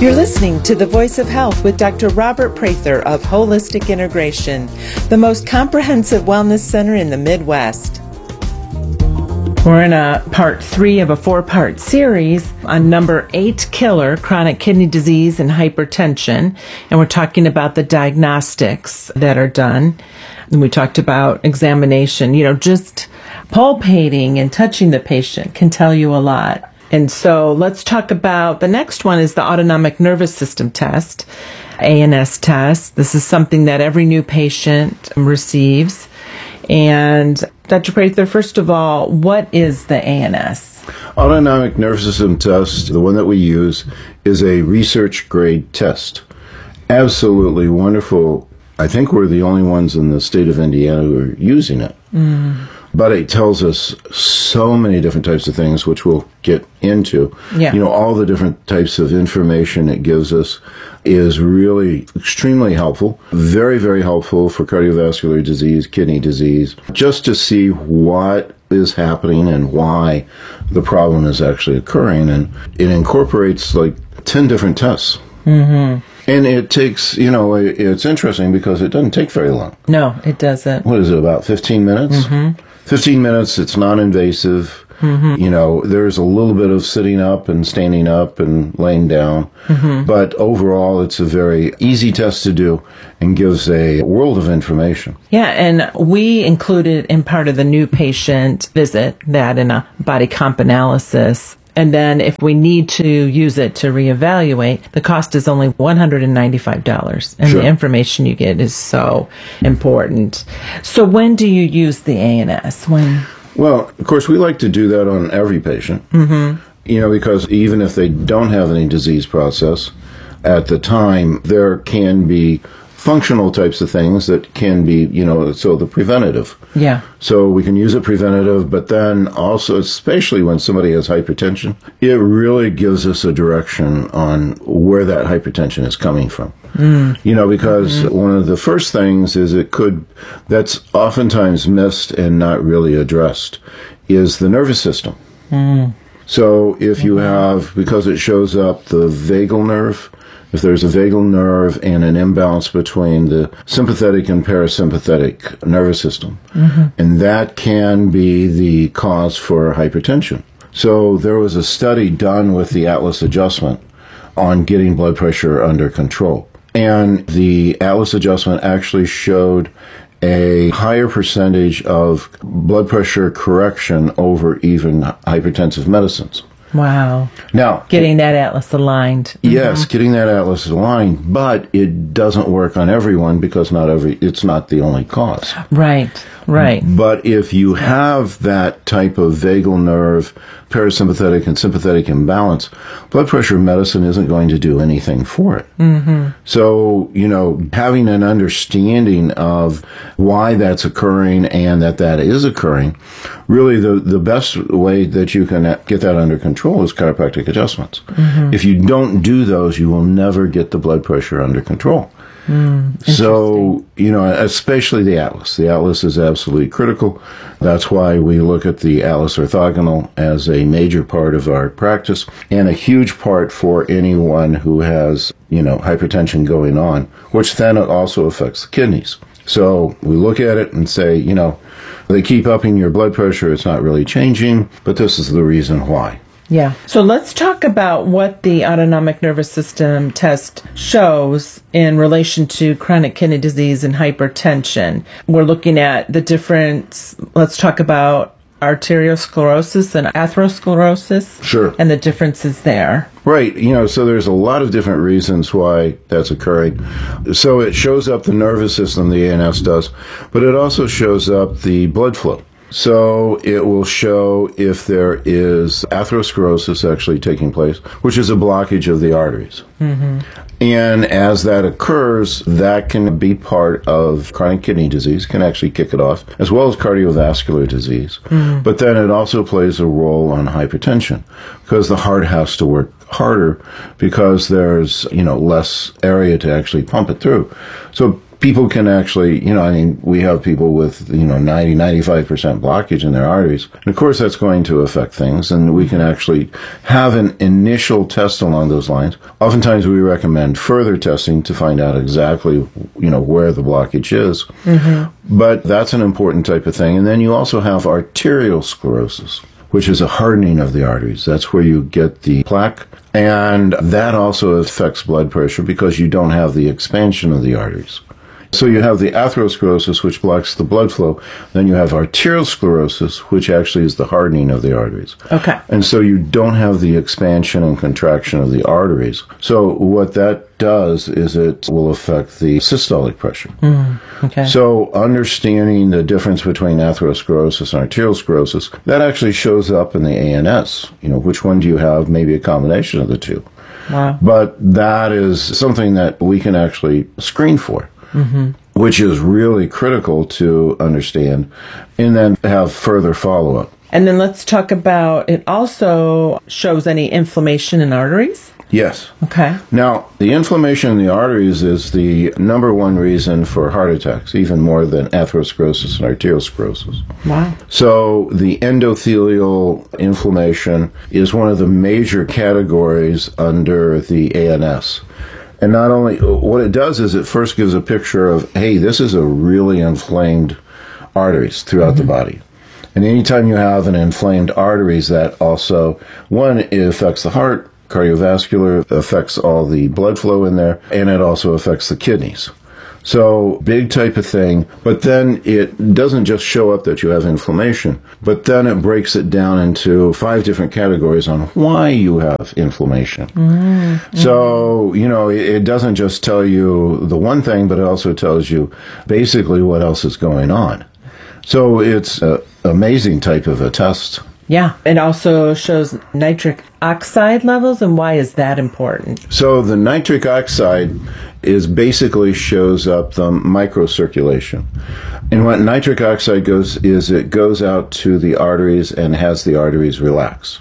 You're listening to The Voice of Health with Dr. Robert Prather of Holistic Integration, the most comprehensive wellness center in the Midwest. We're in a part 3 of a 4-part series on number 8 killer, chronic kidney disease and hypertension. And we're talking about the diagnostics that are done. And we talked about examination. Just palpating and touching the patient can tell you a lot. And so let's talk about the next one is the autonomic nervous system test, ANS test. This is something that every new patient receives. And Dr. Prather, first of all, what is the ANS? Autonomic nervous system test, the one that we use, is a research grade test. Absolutely wonderful. I think we're the only ones in the state of Indiana who are using it. But it tells us so many different types of things, which we'll get into. Yeah. All the different types of information it gives us is really extremely helpful. Very, very helpful for cardiovascular disease, kidney disease, just to see what is happening and why the problem is actually occurring. And it incorporates like 10 different tests. Mm-hmm. And it takes, it's interesting because it doesn't take very long. No, it doesn't. What is it, about 15 minutes? Mm-hmm. 15 minutes, it's non-invasive. Mm-hmm. There's a little bit of sitting up and standing up and laying down. Mm-hmm. But overall, it's a very easy test to do and gives a world of information. Yeah, and we included in part of the new patient visit that in a body comp analysis. And then if we need to use it to reevaluate, the cost is only $195. And Sure. The information you get is so important. So when do you use the ANS? When? Well, of course, we like to do that on every patient. Mm-hmm. Because even if they don't have any disease process at the time, there can be functional types of things that can be, so the preventative. Yeah. So we can use it preventative, but then also, especially when somebody has hypertension, it really gives us a direction on where that hypertension is coming from. Because one of the first things is that's oftentimes missed and not really addressed, is the nervous system. So if you have, because it shows up the vagal nerve, if there's a vagal nerve and an imbalance between the sympathetic and parasympathetic nervous system, and that can be the cause for hypertension. So there was a study done with the Atlas adjustment on getting blood pressure under control. And the Atlas adjustment actually showed a higher percentage of blood pressure correction over even hypertensive medicines. Wow. Now, getting that Atlas aligned. Yes, getting that Atlas aligned, but it doesn't work on everyone because it's not the only cause. Right. But if you have that type of vagal nerve, parasympathetic and sympathetic imbalance, blood pressure medicine isn't going to do anything for it. Mm-hmm. So, having an understanding of why that's occurring and that is occurring, really the best way that you can get that under control is chiropractic adjustments. Mm-hmm. If you don't do those, you will never get the blood pressure under control. So, especially the Atlas. The Atlas is absolutely critical. That's why we look at the Atlas orthogonal as a major part of our practice and a huge part for anyone who has, hypertension going on, which then also affects the kidneys. So we look at it and say, they keep upping your blood pressure. It's not really changing, but this is the reason why. Yeah. So let's talk about what the autonomic nervous system test shows in relation to chronic kidney disease and hypertension. We're looking at the difference. Let's talk about arteriosclerosis and atherosclerosis. Sure. And the differences there. Right. So there's a lot of different reasons why that's occurring. So it shows up the nervous system, the ANS does, but it also shows up the blood flow. So it will show if there is atherosclerosis actually taking place, which is a blockage of the arteries. Mm-hmm. And as that occurs, that can be part of chronic kidney disease, can actually kick it off, as well as cardiovascular disease. Mm-hmm. But then it also plays a role on hypertension, because the heart has to work harder because there's, less area to actually pump it through. So people can actually, we have people with, 90-95% blockage in their arteries. And of course, that's going to affect things, and we can actually have an initial test along those lines. Oftentimes, we recommend further testing to find out exactly, where the blockage is. But that's an important type of thing. And then you also have arterial sclerosis, which is a hardening of the arteries. That's where you get the plaque. And that also affects blood pressure because you don't have the expansion of the arteries. So you have the atherosclerosis, which blocks the blood flow. Then you have arterial sclerosis, which actually is the hardening of the arteries. Okay. And so you don't have the expansion and contraction of the arteries. So what that does is it will affect the systolic pressure. Okay. So understanding the difference between atherosclerosis and arterial sclerosis, that actually shows up in the ANS. Which one do you have? Maybe a combination of the two. Wow. But that is something that we can actually screen for. Which is really critical to understand, and then have further follow-up. And then let's talk about, it also shows any inflammation in arteries? Yes. Okay. Now, the inflammation in the arteries is the number one reason for heart attacks, even more than atherosclerosis and arterial sclerosis. Wow. So the endothelial inflammation is one of the major categories under the ANS. And not only, what it does is it first gives a picture of, hey, this is a really inflamed arteries throughout the body. And anytime you have an inflamed arteries, that also, one, it affects the heart, cardiovascular, affects all the blood flow in there, and it also affects the kidneys. So, big type of thing, but then it doesn't just show up that you have inflammation, but then it breaks it down into 5 different categories on why you have inflammation. So, it doesn't just tell you the one thing, but it also tells you basically what else is going on. So, it's an amazing type of a test. Yeah. It also shows nitric oxide levels, and why is that important? So the nitric oxide basically shows up the microcirculation. And what nitric oxide it goes out to the arteries and has the arteries relax.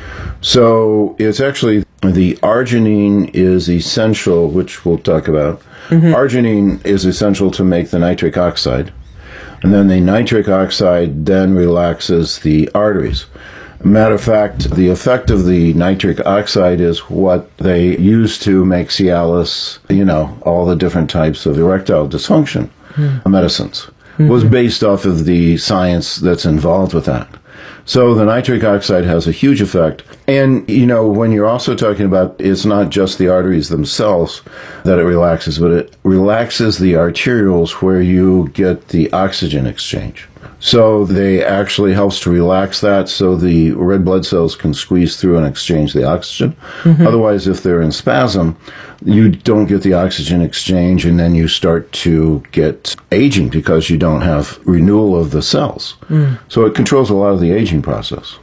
So it's actually, the arginine is essential, which we'll talk about. Arginine is essential to make the nitric oxide. And then the nitric oxide then relaxes the arteries. Matter of fact, the effect of the nitric oxide is what they use to make Cialis, all the different types of erectile dysfunction medicines. Was based off of the science that's involved with that. So the nitric oxide has a huge effect. And, when you're also talking about, it's not just the arteries themselves that it relaxes, but it relaxes the arterioles where you get the oxygen exchange. So they actually helps to relax that so the red blood cells can squeeze through and exchange the oxygen. Otherwise, if they're in spasm, you don't get the oxygen exchange, and then you start to get aging because you don't have renewal of the cells. So it controls a lot of the aging process.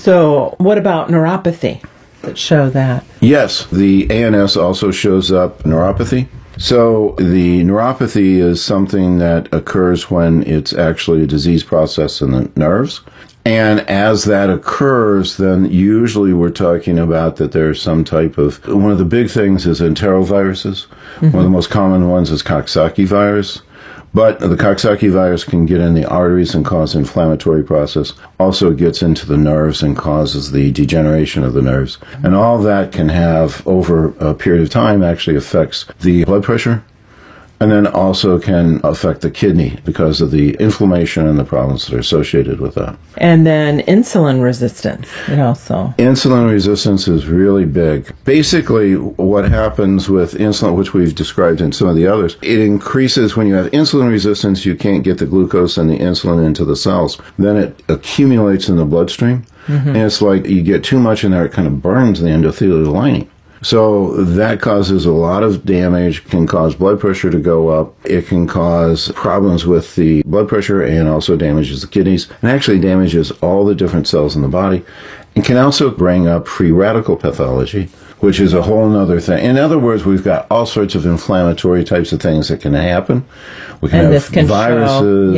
So what about neuropathy that show that? Yes, the ANS also shows up neuropathy. So the neuropathy is something that occurs when it's actually a disease process in the nerves. And as that occurs, then usually we're talking about that there's some type of, one of the big things is enteroviruses. One of the most common ones is Coxsackie virus. But the Coxsackie virus can get in the arteries and cause inflammatory process. Also gets into the nerves and causes the degeneration of the nerves. And all that can have, over a period of time, actually affects the blood pressure. And then also can affect the kidney because of the inflammation and the problems that are associated with that. And then insulin resistance, it also. Insulin resistance is really big. Basically, what happens with insulin, which we've described in some of the others, it increases when you have insulin resistance, you can't get the glucose and the insulin into the cells. Then it accumulates in the bloodstream. And it's like you get too much in there, it kind of burns the endothelial lining. So that causes a lot of damage, can cause blood pressure to go up. It can cause problems with the blood pressure and also damages the kidneys and actually damages all the different cells in the body. It can also bring up free radical pathology, which is a whole other thing. In other words, we've got all sorts of inflammatory types of things that can happen. We can have viruses.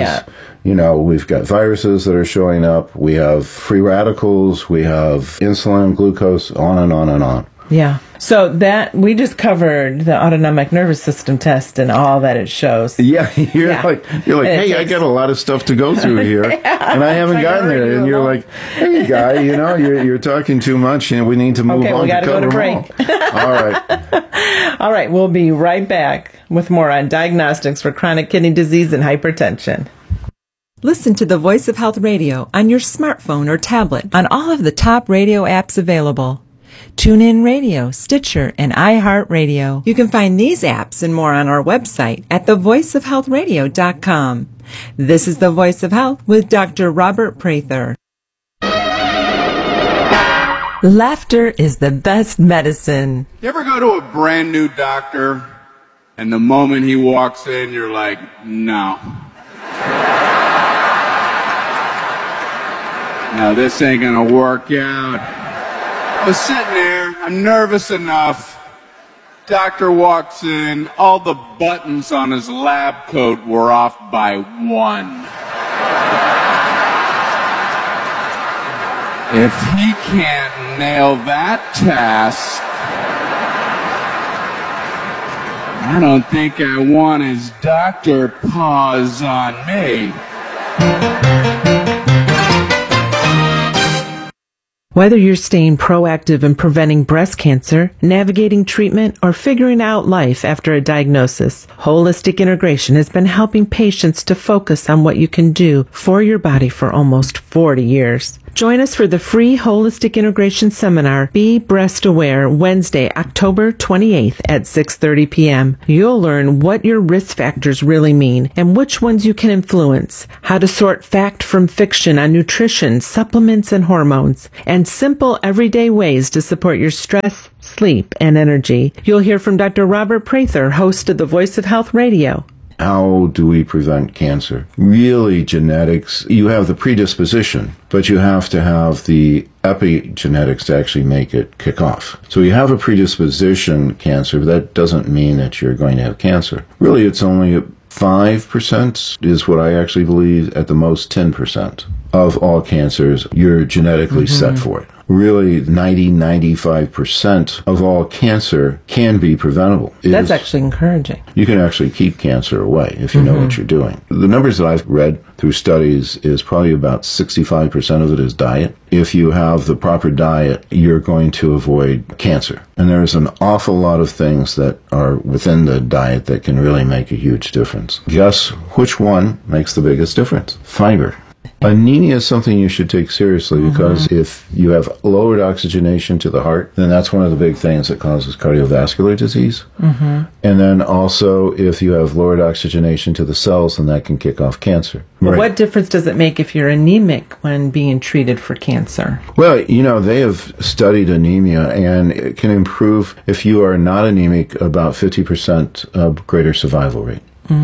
We've got viruses that are showing up. We have free radicals. We have insulin, glucose, on and on and on. Yeah. So that we just covered the autonomic nervous system test and all that it shows. Yeah, you're like, hey, I got a lot of stuff to go through here, and I haven't gotten there. And you're like, hey, guy, you're talking too much, and we need to move on. Okay, we got to go to break. All right. All right, we'll be right back with more on diagnostics for chronic kidney disease and hypertension. Listen to the Voice of Health Radio on your smartphone or tablet on all of the top radio apps available. TuneIn Radio, Stitcher, and iHeartRadio. You can find these apps and more on our website at thevoiceofhealthradio.com. This is The Voice of Health with Dr. Robert Prather. Laughter is the best medicine. You ever go to a brand new doctor and the moment he walks in, you're like, no. No, this ain't gonna work out. I was sitting there, I'm nervous enough. Doctor walks in, all the buttons on his lab coat were off by one. If he can't nail that task, I don't think I want his doctor paws on me. Whether you're staying proactive in preventing breast cancer, navigating treatment, or figuring out life after a diagnosis, Holistic Integration has been helping patients to focus on what you can do for your body for almost 40 years. Join us for the free Holistic Integration Seminar, Be Breast Aware, Wednesday, October 28th at 6:30 p.m. You'll learn what your risk factors really mean and which ones you can influence, how to sort fact from fiction on nutrition, supplements, and hormones, and simple everyday ways to support your stress, sleep, and energy. You'll hear from Dr. Robert Prather, host of the Voice of Health Radio. How do we prevent cancer? Really, genetics, you have the predisposition, but you have to have the epigenetics to actually make it kick off. So you have a predisposition cancer, but that doesn't mean that you're going to have cancer. Really, it's only 5% is what I actually believe, at the most 10% of all cancers, you're genetically set for it. Really, 95% of all cancer can be preventable. That's actually encouraging. You can actually keep cancer away if you know what you're doing. The numbers that I've read through studies is probably about 65% of it is diet. If you have the proper diet, you're going to avoid cancer. And there's an awful lot of things that are within the diet that can really make a huge difference. Guess which one makes the biggest difference? Fiber. Anemia is something you should take seriously because if you have lowered oxygenation to the heart, then that's one of the big things that causes cardiovascular disease. And then also, if you have lowered oxygenation to the cells, then that can kick off cancer. Well, what difference does it make if you're anemic when being treated for cancer? Well, they have studied anemia, and it can improve, if you are not anemic, about 50% greater survival rate.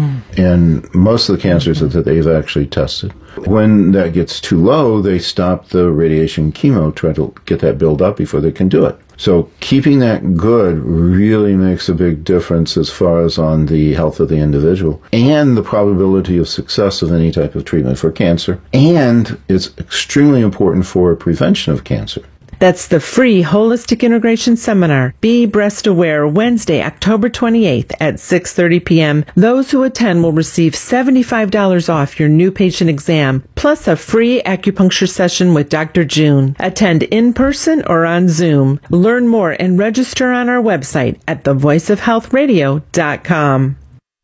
And most of the cancers that they've actually tested, when that gets too low, they stop the radiation chemo, try to get that build up before they can do it. So keeping that good really makes a big difference as far as on the health of the individual and the probability of success of any type of treatment for cancer. And it's extremely important for prevention of cancer. That's the free Holistic Integration Seminar, Be Breast Aware, Wednesday, October 28th at 6:30 p.m. Those who attend will receive $75 off your new patient exam, plus a free acupuncture session with Dr. June. Attend in person or on Zoom. Learn more and register on our website at thevoiceofhealthradio.com.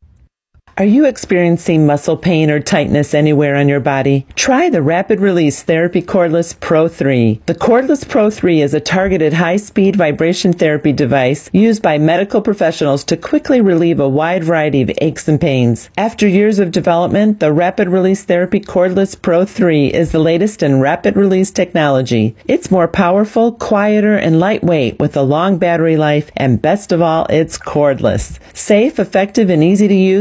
Are you experiencing muscle pain or tightness anywhere on your body? Try the Rapid Release Therapy Cordless Pro 3. The Cordless Pro 3 is a targeted high-speed vibration therapy device used by medical professionals to quickly relieve a wide variety of aches and pains. After years of development, the Rapid Release Therapy Cordless Pro 3 is the latest in rapid release technology. It's more powerful, quieter, and lightweight with a long battery life, and best of all, it's cordless. Safe, effective, and easy to use, this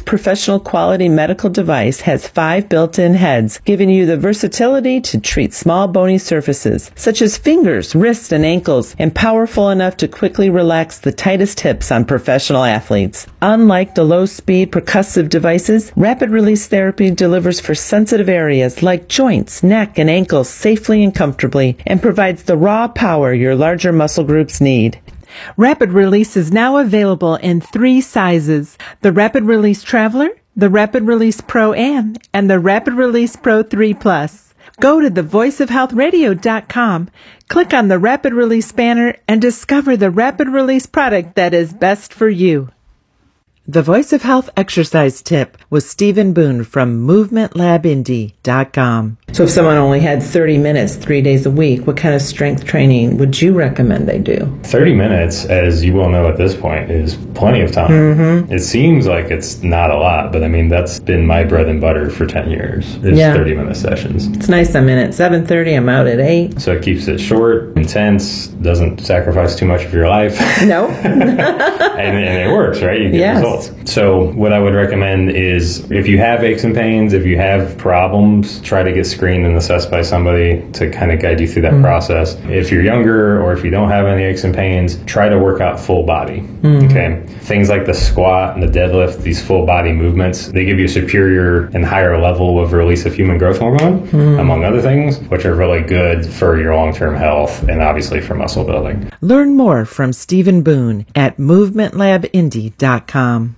professional quality medical device has 5 built-in heads, giving you the versatility to treat small bony surfaces, such as fingers, wrists, and ankles, and powerful enough to quickly relax the tightest hips on professional athletes. Unlike the low-speed percussive devices, rapid release therapy delivers for sensitive areas like joints, neck, and ankles safely and comfortably, and provides the raw power your larger muscle groups need. Rapid Release is now available in 3 sizes: the Rapid Release Traveler, the Rapid Release Pro-Am, and the Rapid Release Pro 3 Plus. Go to thevoiceofhealthradio.com, click on the Rapid Release banner, and discover the Rapid Release product that is best for you. The Voice of Health exercise tip was Stephen Boone from MovementLabIndy.com. So if someone only had 30 minutes 3 days a week, what kind of strength training would you recommend they do? 30 minutes, as you well know at this point, is plenty of time. Mm-hmm. It seems like it's not a lot, but I mean, that's been my bread and butter for 10 years, is 30-minute sessions. It's nice. I'm in at 7:30, I'm out at 8. So it keeps it short, intense, doesn't sacrifice too much of your life. No. and it works, right? You get results. So what I would recommend is if you have aches and pains, if you have problems, try to get screened and assessed by somebody to kind of guide you through that process. If you're younger or if you don't have any aches and pains, try to work out full body. Okay. Things like the squat and the deadlift, these full body movements, they give you a superior and higher level of release of human growth hormone, among other things, which are really good for your long-term health and obviously for muscle building. Learn more from Stephen Boone at MovementLabIndy.com.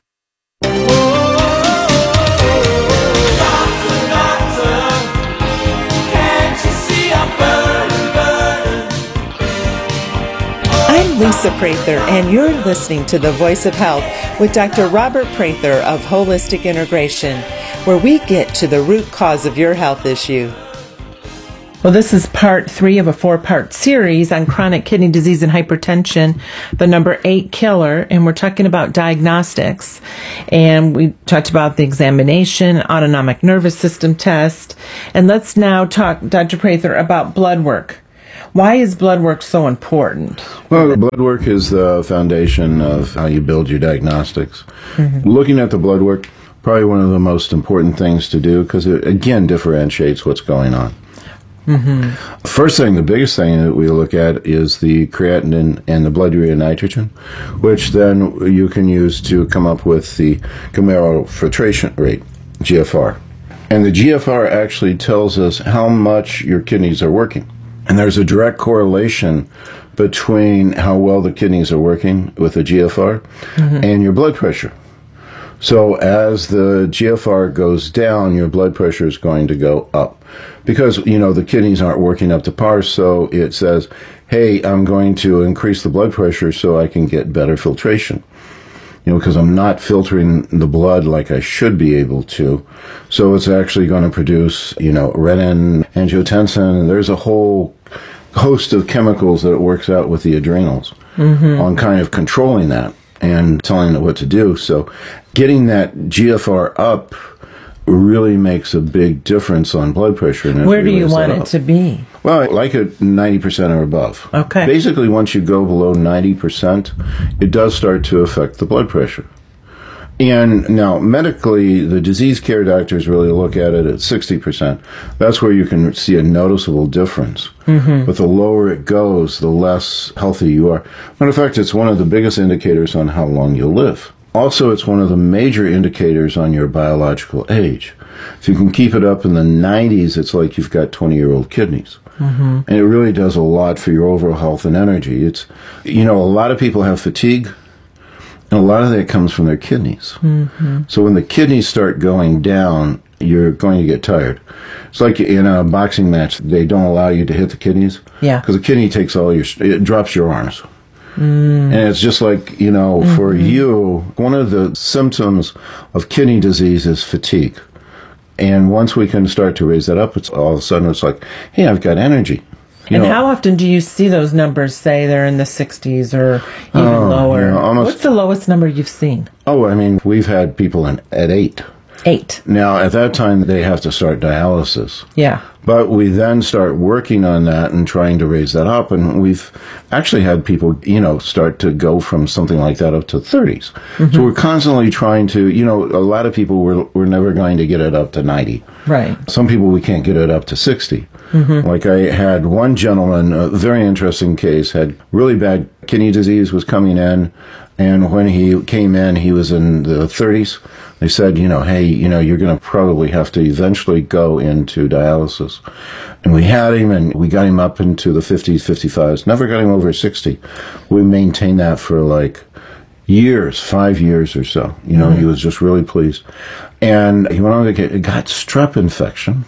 I'm Lisa Prather, and you're listening to The Voice of Health with Dr. Robert Prather of Holistic Integration, where we get to the root cause of your health issue. Well, this is part 3 of a 4-part series on chronic kidney disease and hypertension, the number 8 killer, and we're talking about diagnostics. And we talked about the examination, autonomic nervous system test, and let's now talk, Dr. Prather, about blood work. Why is blood work so important? Well, blood work is the foundation of how you build your diagnostics. Looking at the blood work, probably one of the most important things to do because it, again, differentiates what's going on. First thing, the biggest thing that we look at is the creatinine and the blood urea nitrogen, which then you can use to come up with the glomerular filtration rate, GFR. And the GFR actually tells us how much your kidneys are working. And there's a direct correlation between how well the kidneys are working with the GFR and your blood pressure. So as the GFR goes down, your blood pressure is going to go up. Because, you know, the kidneys aren't working up to par, so it says, hey, I'm going to increase the blood pressure so I can get better filtration. You know, because I'm not filtering the blood like I should be able to. So it's actually going to produce, you know, renin, angiotensin, and there's a whole host of chemicals that it works out with the adrenals on kind of controlling that and telling it what to do. So getting that GFR up really makes a big difference on blood pressure. And where do you want it to be? Well, I like it 90% or above. Okay. Basically, once you go below 90%, it does start to affect the blood pressure. And now, medically, the disease care doctors really look at it at 60%. That's where you can see a noticeable difference. But the lower it goes, the less healthy you are. Matter of fact, it's one of the biggest indicators on how long you'll live. Also, it's one of the major indicators on your biological age. If you can keep it up in the 90s, it's like you've got 20-year-old kidneys. And it really does a lot for your overall health and energy. It's, you know, a lot of people have fatigue, and a lot of that comes from their kidneys. So when the kidneys start going down, you're going to get tired. It's like in a boxing match, they don't allow you to hit the kidneys. Yeah. Because the kidney takes all your, it drops your arms. And it's just like, you know, for you, one of the symptoms of kidney disease is fatigue. And once we can start to raise that up, it's all of a sudden it's like, hey, I've got energy. And how often do you see those numbers, say they're in the 60s or even lower? Yeah, What's the lowest number you've seen? Oh, I mean, we've had people at 8. 8. Now, at that time, they have to start dialysis. Yeah. But we then start working on that and trying to raise that up. And we've actually had people, start to go from something like that up to 30s. So we're constantly trying to, a lot of people we're never going to get it up to 90. Right. Some people we can't get it up to 60. Like I had one gentleman, a very interesting case, had really bad kidney disease, was coming in. And when he came in, he was in the 30s. They said, hey, you're going to probably have to eventually go into dialysis. And we had him, and we got him up into the 50s, 55s. Never got him over 60. We maintained that for like years, 5 years or so. He was just really pleased. And he went on to got strep infection.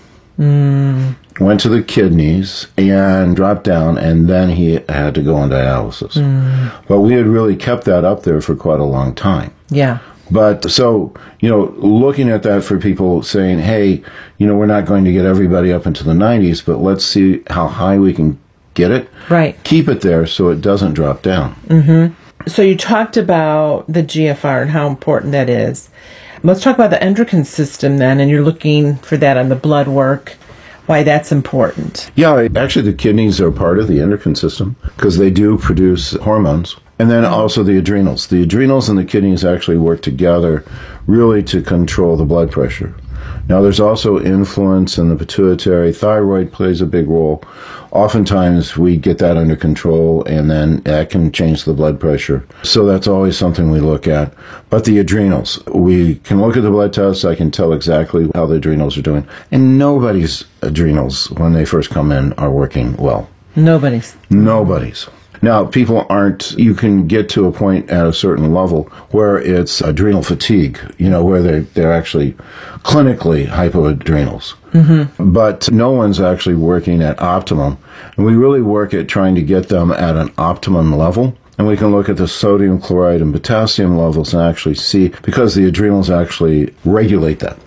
Went to the kidneys and dropped down, and then he had to go on dialysis. But we had really kept that up there for quite a long time. Yeah. But so, looking at that for people saying, hey, we're not going to get everybody up into the 90s, but let's see how high we can get it. Right. Keep it there so it doesn't drop down. So you talked about the GFR and how important that is. Let's talk about the endocrine system then, and you're looking for that on the blood work, why that's important. Yeah, actually the kidneys are part of the endocrine system because they do produce hormones. And then also the adrenals. The adrenals and the kidneys actually work together really to control the blood pressure. Now, there's also influence in the pituitary. Thyroid plays a big role. Oftentimes, we get that under control, and then that can change the blood pressure. So that's always something we look at. But the adrenals, we can look at the blood tests. I can tell exactly how the adrenals are doing. And nobody's adrenals, when they first come in, are working well. Nobody's. Now, people aren't, you can get to a point at a certain level where it's adrenal fatigue, where they're actually clinically hypoadrenals. But no one's actually working at optimum. And we really work at trying to get them at an optimum level. And we can look at the sodium chloride and potassium levels and actually see, because the adrenals actually regulate that.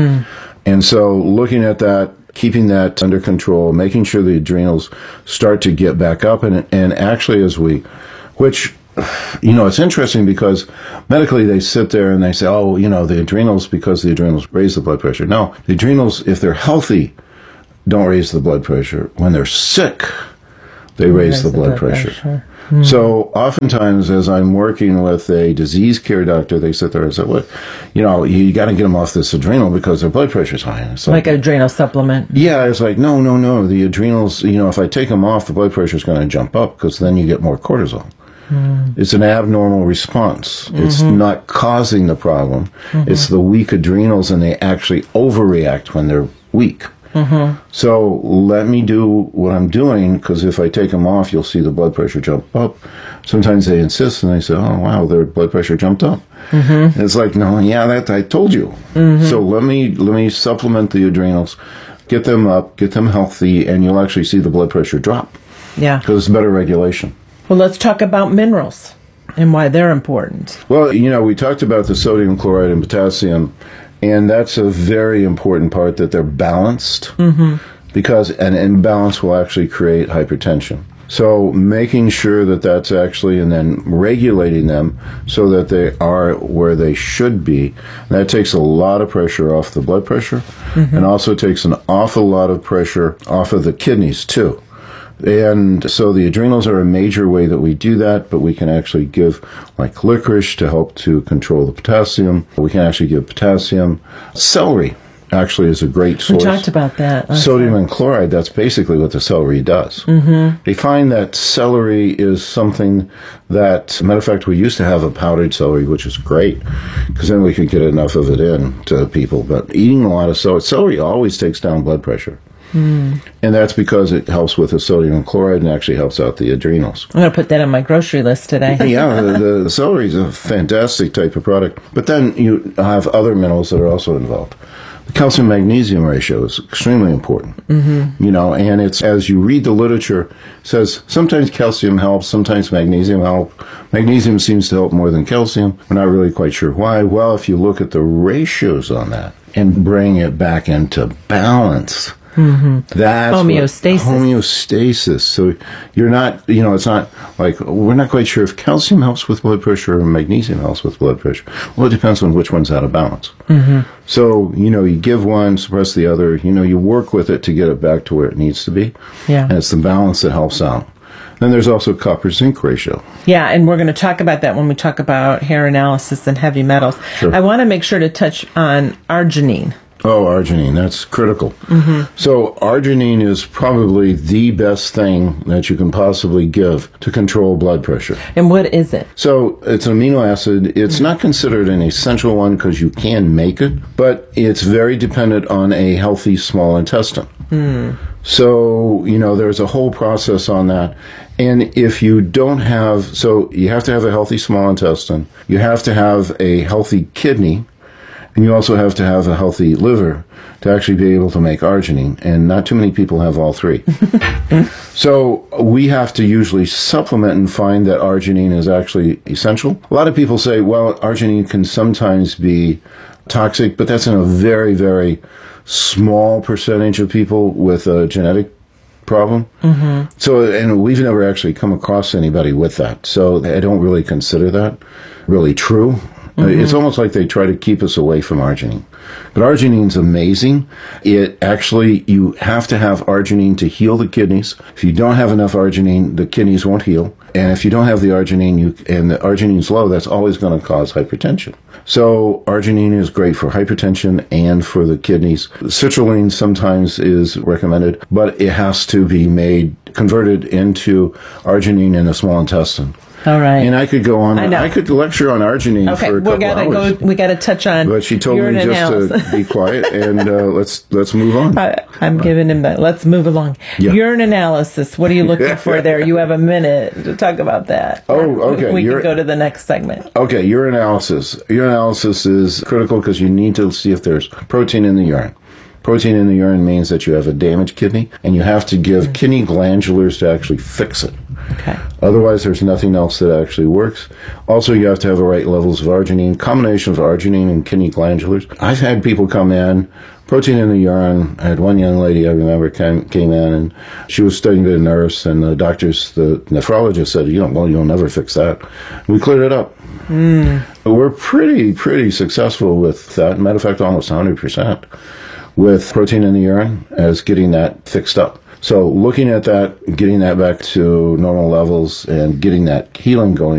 And so looking at that, keeping that under control, making sure the adrenals start to get back up. And actually which, it's interesting because medically they sit there and they say, the adrenals, because the adrenals raise the blood pressure. No, the adrenals, if they're healthy, don't raise the blood pressure. When they're sick, they raise the blood pressure. So oftentimes, as I'm working with a disease care doctor, they sit there and say, "What, you got to get them off this adrenal because their blood pressure's high." And it's like an adrenal supplement. Yeah, it's like no. The adrenals, if I take them off, the blood pressure's going to jump up because then you get more cortisol. It's an abnormal response. It's not causing the problem. It's the weak adrenals, and they actually overreact when they're weak. So let me do what I'm doing, because if I take them off, you'll see the blood pressure jump up. Sometimes they insist, and they say, "Oh, wow, their blood pressure jumped up." And it's like, no, that I told you. So let me supplement the adrenals, get them up, get them healthy, and you'll actually see the blood pressure drop. Yeah, because it's better regulation. Well, let's talk about minerals and why they're important. Well, we talked about the sodium chloride and potassium. And that's a very important part, that they're balanced, because an imbalance will actually create hypertension. So making sure that that's actually, and then regulating them so that they are where they should be, that takes a lot of pressure off the blood pressure, and also takes an awful lot of pressure off of the kidneys too. And so the adrenals are a major way that we do that, but we can actually give like licorice to help to control the potassium. We can actually give potassium. Celery actually is a great source. We talked about that. Sodium and chloride, that's basically what the celery does. They find that celery is something that, matter of fact, we used to have a powdered celery, which is great, because then we could get enough of it in to people. But eating a lot of celery always takes down blood pressure. And that's because it helps with the sodium and chloride and actually helps out the adrenals. I'm going to put that on my grocery list today. Yeah, the celery is a fantastic type of product. But then you have other minerals that are also involved. The calcium-magnesium ratio is extremely important. And it's, as you read the literature, it says sometimes calcium helps, sometimes magnesium helps. Magnesium seems to help more than calcium. We're not really quite sure why. Well, if you look at the ratios on that and bring it back into balance, That's homeostasis. So you're not, it's not like, we're not quite sure if calcium helps with blood pressure or magnesium helps with blood pressure. Well, it depends on which one's out of balance. So, you give one, suppress the other, you work with it to get it back to where it needs to be. Yeah. And it's the balance that helps out. Then there's also copper-zinc ratio. Yeah, and we're going to talk about that when we talk about hair analysis and heavy metals. Sure. I want to make sure to touch on arginine. Oh, arginine, that's critical. So arginine is probably the best thing that you can possibly give to control blood pressure. And what is it? So it's an amino acid. It's not considered an essential one because you can make it, but it's very dependent on a healthy small intestine. So, there's a whole process on that. And if you don't have, so you have to have a healthy small intestine, you have to have a healthy kidney, and you also have to have a healthy liver to actually be able to make arginine. And not too many people have all three. So we have to usually supplement and find that arginine is actually essential. A lot of people say, well, arginine can sometimes be toxic, but that's in a very, very small percentage of people with a genetic problem. So, and we've never actually come across anybody with that. So I don't really consider that really true. It's almost like they try to keep us away from arginine. But arginine's amazing. It actually, you have to have arginine to heal the kidneys. If you don't have enough arginine, the kidneys won't heal. And if you don't have the arginine, and the arginine's low, that's always going to cause hypertension. So arginine is great for hypertension and for the kidneys. Citrulline sometimes is recommended, but it has to be converted into arginine in the small intestine. All right. And I could go on. I could lecture on arginine for a couple hours. We got to touch on. But she told me just to be quiet and let's move on. I'm giving him that. Let's move along. Yeah. Urine analysis. What are you looking for there? You have a minute to talk about that. Oh, okay. We can go to the next segment. Okay, urine analysis. Urine analysis is critical because you need to see if there's protein in the urine. Protein in the urine means that you have a damaged kidney, and you have to give kidney glandulars to actually fix it. Okay. Otherwise, there's nothing else that actually works. Also, you have to have the right levels of arginine, combination of arginine and kidney glandulars. I've had people come in, protein in the urine. I had one young lady I remember came in, and she was studying to be a nurse, and the nephrologist said, you'll never fix that. We cleared it up. We're pretty successful with that. Matter of fact, almost 100%. With protein in the urine as getting that fixed up. So looking at that, getting that back to normal levels and getting that healing going